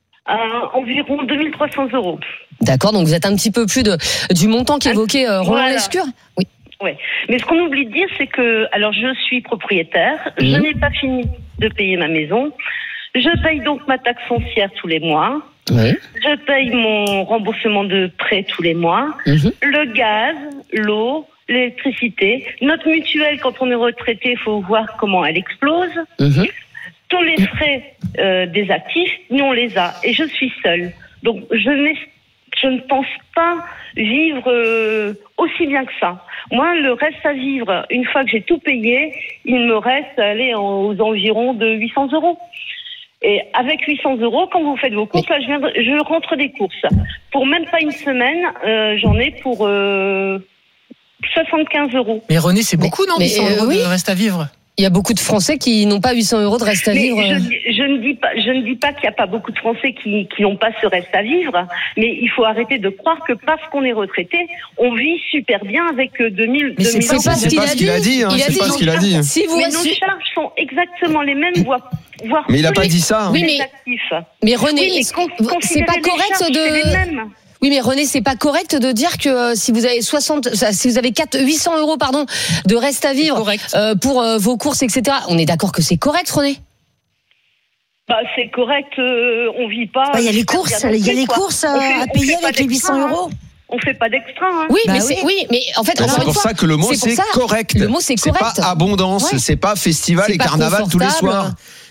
Speaker 17: Euh, environ deux mille trois cents euros.
Speaker 10: D'accord, donc vous êtes un petit peu plus de, du montant qu'évoquait euh, Roland voilà. Lescure. Oui.
Speaker 17: Oui, mais ce qu'on oublie de dire, c'est que, alors je suis propriétaire, mmh. je n'ai pas fini de payer ma maison, je paye donc ma taxe foncière tous les mois, oui. je paye mon remboursement de prêt tous les mois, mmh. le gaz, l'eau, l'électricité, notre mutuelle, quand on est retraité, il faut voir comment elle explose. Mmh. Tous les frais euh, des actifs, nous on les a, et je suis seule. Donc je, je ne pense pas vivre euh, aussi bien que ça. Moi, le reste à vivre, une fois que j'ai tout payé, il me reste aller aux environs de huit cents euros. Et avec huit cents euros, quand vous faites vos courses, là je, viens de, je rentre des courses. Pour même pas une semaine, euh, j'en ai pour euh, soixante-quinze euros.
Speaker 15: Mais René, c'est beaucoup, non,
Speaker 10: mais,
Speaker 15: huit cents euros
Speaker 10: oui.
Speaker 15: de reste à vivre?
Speaker 10: Il y a beaucoup de Français qui n'ont pas huit cents euros de reste à
Speaker 17: mais
Speaker 10: vivre.
Speaker 17: Je, je ne dis pas, je ne dis pas qu'il n'y a pas beaucoup de Français qui, qui n'ont pas ce reste à vivre, mais il faut arrêter de croire que parce qu'on est retraité, on vit super bien avec deux mille.
Speaker 10: Mais c'est, c'est pas ce qu'il a dit.
Speaker 14: Il a dit, hein,
Speaker 10: il a
Speaker 14: c'est
Speaker 10: dit
Speaker 14: pas ce qu'il a dit.
Speaker 17: Si vous mais nos charges sont exactement les mêmes, voire, voire
Speaker 14: mais il n'a pas
Speaker 17: les,
Speaker 14: dit ça. Hein.
Speaker 10: Oui, mais, mais René, oui, mais con, c'est pas correct charges, de.
Speaker 17: C'est les mêmes.
Speaker 10: Oui, mais René, c'est pas correct de dire que euh, si vous avez soixante, si vous avez quatre, huit cents euros, pardon, de reste à vivre euh, pour euh, vos courses, et cetera. On est d'accord que c'est correct, René?
Speaker 17: Bah, c'est correct. Euh, on vit pas.
Speaker 13: Il bah, y a les courses, il y a les courses euh, fait, à payer avec les huit cents euros.
Speaker 17: On fait pas d'extra. Hein.
Speaker 10: Oui,
Speaker 13: bah
Speaker 10: mais
Speaker 13: oui.
Speaker 10: c'est, oui, mais en fait,
Speaker 14: donc c'est pour
Speaker 10: fois,
Speaker 14: ça que le mot c'est, c'est correct.
Speaker 10: Le mot c'est correct.
Speaker 14: C'est pas abondance, ouais. c'est pas festival
Speaker 10: c'est
Speaker 14: et
Speaker 10: pas
Speaker 14: carnaval tous les soirs.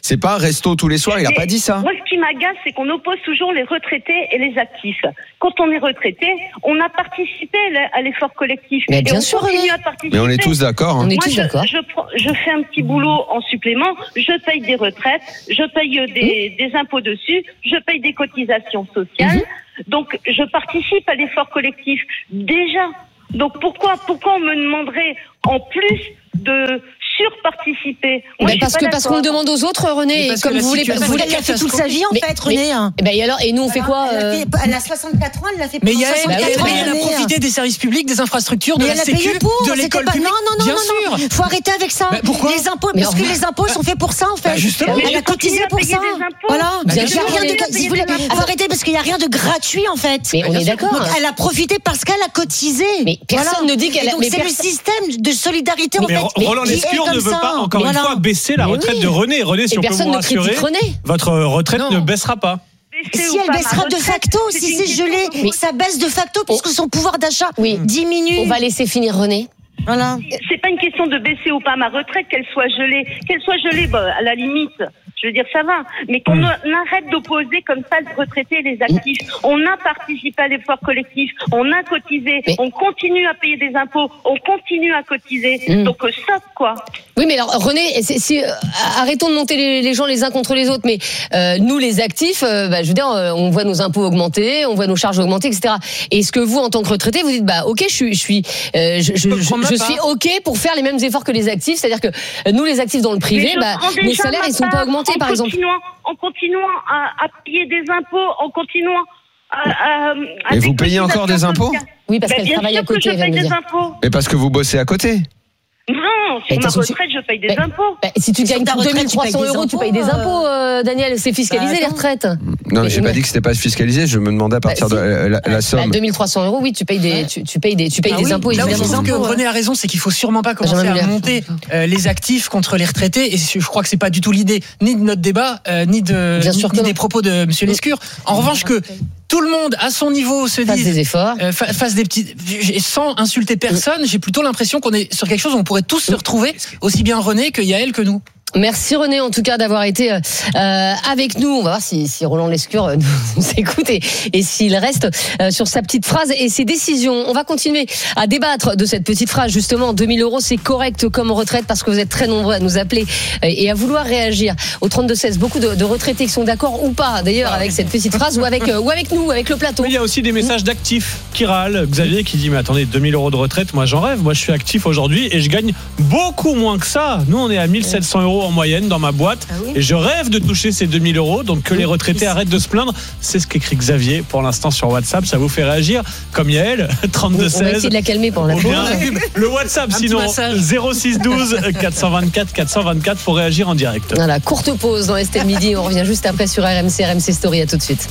Speaker 14: C'est pas resto tous les soirs, il a
Speaker 17: Et
Speaker 14: pas dit ça.
Speaker 17: Moi, ce qui m'agace, c'est qu'on oppose toujours les retraités et les actifs. Quand on est retraité, on a participé à l'effort collectif.
Speaker 10: Mais bien
Speaker 17: et on
Speaker 10: sûr,
Speaker 17: continue
Speaker 10: René.
Speaker 17: à participer.
Speaker 14: Mais on est tous d'accord. Hein.
Speaker 10: On est
Speaker 17: Moi,
Speaker 10: tous
Speaker 17: je,
Speaker 10: d'accord.
Speaker 17: Je, prends- je fais un petit boulot en supplément, je paye des retraites, je paye euh, des, des impôts dessus, je paye des cotisations sociales. Donc, je participe à l'effort collectif déjà. Donc, pourquoi, pourquoi on me demanderait en plus de surparticiper? Moi,
Speaker 10: Ben
Speaker 17: je suis
Speaker 10: parce
Speaker 17: pas
Speaker 10: que parce qu'on le
Speaker 17: d'accord.
Speaker 10: demande aux autres, René,
Speaker 15: Mais
Speaker 10: et
Speaker 15: parce que
Speaker 10: comme
Speaker 15: la
Speaker 10: vous voulez,
Speaker 15: situation-
Speaker 10: vous voulez
Speaker 13: Elle a fait toute sa vie, en
Speaker 10: Mais-
Speaker 13: fait,
Speaker 10: mais-
Speaker 13: René. hein.
Speaker 10: Eh ben, et alors, et nous on fait quoi
Speaker 13: Elle a,
Speaker 10: euh,
Speaker 13: fait- elle a soixante-quatre ans, elle l'a fait
Speaker 15: Mais
Speaker 13: pendant
Speaker 15: Yael,
Speaker 13: soixante-quatre
Speaker 15: Yael,
Speaker 13: ans,
Speaker 15: elle a
Speaker 13: René.
Speaker 15: profité des services publics, des infrastructures, de
Speaker 13: Mais
Speaker 15: la
Speaker 13: elle a
Speaker 15: sécu,
Speaker 13: payé pour,
Speaker 15: de
Speaker 13: c'était
Speaker 15: l'école
Speaker 13: pas-
Speaker 15: publique.
Speaker 13: Non, non, non,
Speaker 15: Bien
Speaker 13: non,
Speaker 15: sûr.
Speaker 13: non. Faut arrêter avec ça.
Speaker 15: Bah, pourquoi
Speaker 13: Les impôts,
Speaker 10: Mais
Speaker 13: parce
Speaker 10: en
Speaker 13: que
Speaker 10: vrai-
Speaker 13: les impôts sont faits pour ça, en fait.
Speaker 15: Bah, justement.
Speaker 13: Elle a cotisé pour ça. Voilà.
Speaker 10: Bien
Speaker 13: Il y a
Speaker 10: sûr,
Speaker 13: rien
Speaker 10: René.
Speaker 13: de, si vous voulez, faut arrêter parce qu'il y a rien de gratuit, en fait.
Speaker 10: Mais on est d'accord.
Speaker 13: Donc, elle a profité parce qu'elle a cotisé.
Speaker 10: Mais personne ne dit qu'elle a-
Speaker 13: Et donc,
Speaker 10: mais
Speaker 13: c'est le
Speaker 10: personne-
Speaker 13: système de solidarité, en
Speaker 12: Mais
Speaker 13: fait.
Speaker 12: Roland
Speaker 13: qui est
Speaker 12: Lescure ne
Speaker 13: comme
Speaker 12: veut
Speaker 13: ça.
Speaker 12: pas, encore
Speaker 13: Voilà.
Speaker 12: une fois, baisser la
Speaker 10: Mais
Speaker 12: retraite
Speaker 10: oui.
Speaker 12: de René. René, si
Speaker 10: Et
Speaker 12: on peut
Speaker 10: personne
Speaker 12: vous
Speaker 10: ne critique
Speaker 12: rassurer,
Speaker 10: René.
Speaker 12: votre retraite
Speaker 15: Non.
Speaker 12: ne baissera pas.
Speaker 17: Baisser
Speaker 13: Si
Speaker 17: ou
Speaker 13: elle
Speaker 17: pas,
Speaker 13: baissera
Speaker 17: ma
Speaker 13: de
Speaker 17: retraite,
Speaker 13: facto,
Speaker 17: c'est
Speaker 13: si
Speaker 17: une
Speaker 13: c'est
Speaker 17: question
Speaker 13: gelé,
Speaker 17: de-
Speaker 13: ça baisse de facto puisque son pouvoir d'achat
Speaker 10: Oui.
Speaker 13: diminue.
Speaker 10: On va laisser finir René.
Speaker 13: Voilà.
Speaker 17: C'est pas une question de baisser ou pas ma retraite, qu'elle soit gelée. Qu'elle soit gelée, bah, à la limite, je veux dire, ça va. Mais qu'on
Speaker 10: Hmm.
Speaker 17: arrête d'opposer comme ça les retraités et les actifs. On a participé à l'effort collectif, on a cotisé,
Speaker 10: Mais-
Speaker 17: on continue à payer des impôts, on continue à cotiser.
Speaker 10: Mm.
Speaker 17: Donc, euh, stop, quoi.
Speaker 10: Oui, mais alors René, c'est, c'est, euh, arrêtons de monter les, les gens les uns contre les autres. Mais euh, nous, les actifs, euh, bah, je veux dire, euh, on voit nos impôts augmenter, on voit nos charges augmenter, et cetera. Et est-ce que vous, en tant que retraité, vous dites, bah, ok, je suis, je suis, euh, je, je,
Speaker 15: peux
Speaker 10: je,
Speaker 15: prendre ma
Speaker 10: je
Speaker 15: part.
Speaker 10: suis ok pour faire les mêmes efforts que les actifs, c'est-à-dire que euh, nous, les actifs dans le privé,
Speaker 17: Mais je
Speaker 10: bah,
Speaker 17: prends
Speaker 10: nos
Speaker 17: déjà
Speaker 10: salaires
Speaker 17: ma
Speaker 10: ils sont pas
Speaker 17: part
Speaker 10: augmentés,
Speaker 17: en
Speaker 10: par exemple.
Speaker 17: continuant, en continuant à, à payer des impôts, en continuant à, à, à
Speaker 14: Et
Speaker 17: des
Speaker 14: vous payez encore des
Speaker 17: cotisations
Speaker 14: impôts
Speaker 17: sociales.
Speaker 10: Oui, parce
Speaker 17: Ben,
Speaker 10: qu'elle
Speaker 17: bien
Speaker 10: travaille
Speaker 17: sûr
Speaker 10: à côté,
Speaker 17: que je
Speaker 10: elle vient
Speaker 17: paye
Speaker 10: de
Speaker 17: des
Speaker 10: dire.
Speaker 17: impôts.
Speaker 14: Mais parce que vous bossez à côté.
Speaker 17: Non,
Speaker 10: Mais
Speaker 17: sur ma
Speaker 10: attention, tu-
Speaker 17: retraite, je paye des
Speaker 10: Mais-
Speaker 17: impôts.
Speaker 10: Bah, si tu
Speaker 13: Sur
Speaker 10: gagnes
Speaker 13: ta retraite,
Speaker 10: deux mille trois
Speaker 13: tu
Speaker 10: cents
Speaker 13: payes des
Speaker 10: euros, tu payes des
Speaker 13: impôts,
Speaker 10: impôts, euh, Daniel. C'est fiscalisé
Speaker 13: Bah,
Speaker 10: les
Speaker 13: attends.
Speaker 10: retraites.
Speaker 14: Non, mais j'ai
Speaker 10: Mais-
Speaker 14: pas dit que c'était pas fiscalisé. Je me demandais à partir
Speaker 10: Bah,
Speaker 14: de
Speaker 10: si.
Speaker 14: la, la- la
Speaker 10: Bah,
Speaker 14: somme.
Speaker 10: deux mille trois cents euros, oui, tu payes des, tu, tu payes des, tu payes
Speaker 15: Ah
Speaker 10: des
Speaker 15: oui,
Speaker 10: impôts.
Speaker 15: là où je
Speaker 10: évidemment.
Speaker 15: trouve que
Speaker 10: Impôts,
Speaker 15: René a raison, c'est qu'il faut sûrement pas commencer
Speaker 10: Benjamin
Speaker 15: à
Speaker 10: Muller.
Speaker 15: monter euh, les actifs contre les retraités. Et je crois que c'est pas du tout l'idée ni de notre débat, euh, ni de
Speaker 10: Bien sûr
Speaker 15: ni
Speaker 10: que non.
Speaker 15: des propos de Monsieur Lescure. En revanche, que tout le monde à son niveau se
Speaker 10: Fasse
Speaker 15: dise,
Speaker 10: des efforts.
Speaker 15: euh, fa- fasse des petits, et sans insulter personne. J'ai plutôt l'impression qu'on est sur quelque chose où on pourrait tous se retrouver, aussi bien René que Yael que nous.
Speaker 10: Merci René en tout cas d'avoir été euh, avec nous. On va voir si, si Roland Lescure euh, nous écoute et, et s'il reste euh, sur sa petite phrase et ses décisions. On va continuer à débattre de cette petite phrase justement. deux mille euros c'est correct comme retraite parce que vous êtes très nombreux à nous appeler euh, et à vouloir réagir au trente-deux seize. Beaucoup de, de retraités qui sont d'accord ou pas d'ailleurs avec cette petite phrase ou avec, euh, ou avec nous, avec le plateau.
Speaker 12: Mais il y a aussi des messages d'actifs qui râlent. Xavier qui dit mais attendez, deux mille euros de retraite, moi j'en rêve. Moi je suis actif aujourd'hui et je gagne beaucoup moins que ça. Nous on est à mille sept cents euros en moyenne dans ma boîte et je rêve de toucher ces deux mille euros. Donc que les retraités arrêtent de se plaindre. C'est ce qu'écrit Xavier pour l'instant sur WhatsApp. Ça vous fait réagir comme Yael, trente-deux seize.
Speaker 10: On va essayer de la calmer pendant la
Speaker 12: Ou
Speaker 10: pause.
Speaker 12: bien le WhatsApp
Speaker 15: Un petit
Speaker 12: sinon
Speaker 15: massage.
Speaker 12: zéro six douze quatre cent vingt-quatre quatre cent vingt-quatre pour réagir en direct.
Speaker 10: Voilà, courte pause dans Estelle Midi. On revient juste après sur R M C, R M C Story. À tout de suite.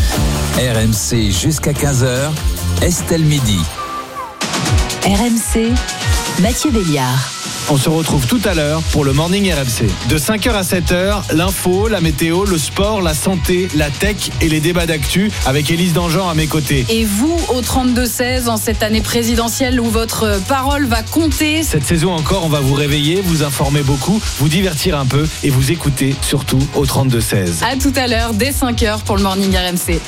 Speaker 8: R M C jusqu'à quinze heures, Estelle Midi.
Speaker 7: R M C, Mathieu Béliard.
Speaker 18: On se retrouve tout à l'heure pour le Morning R M C. De cinq heures à sept heures, l'info, la météo, le sport, la santé, la tech et les débats d'actu avec Élise Dangean à mes côtés.
Speaker 19: Et vous, au trente-deux seize, en cette année présidentielle où votre parole va compter.
Speaker 18: Cette saison encore, on va vous réveiller, vous informer beaucoup, vous divertir un peu et vous écouter surtout au trente-deux seize.
Speaker 19: À tout à l'heure, dès cinq heures pour le Morning R M C.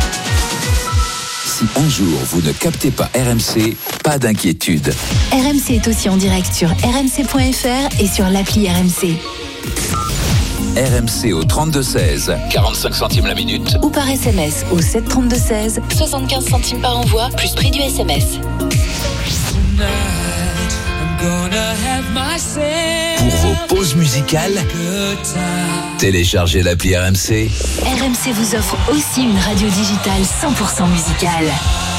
Speaker 8: Si un jour vous ne captez pas R M C, pas d'inquiétude.
Speaker 7: R M C est aussi en direct sur r m c point f r et sur l'appli R M C.
Speaker 8: R M C au trente-deux seize, quarante-cinq centimes la minute.
Speaker 7: Ou par S M S au sept trente-deux seize, soixante-quinze centimes par envoi, plus prix du S M S.
Speaker 8: Pour vos pauses musicales, téléchargez l'appli R M C.
Speaker 7: R M C vous offre aussi une radio digitale cent pour cent musicale.